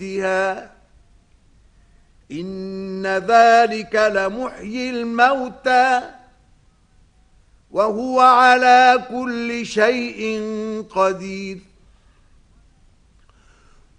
وقتها إن ذلك لمحيي الموتى وهو على كل شيء قدير